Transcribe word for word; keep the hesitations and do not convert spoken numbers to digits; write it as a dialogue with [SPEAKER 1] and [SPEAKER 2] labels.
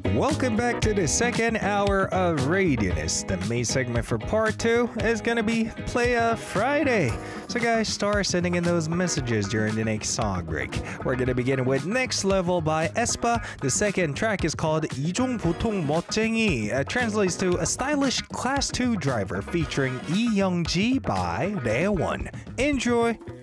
[SPEAKER 1] Welcome back to the second hour of Radionist. The main segment for part two is gonna be Play a Friday. So guys, start sending in those messages during the next song break. We're gonna begin with Next Level by aespa. The second track is called 이종 보통 멋쟁이. It translates to a stylish class two driver featuring Lee Young-ji by Daewon. Enjoy!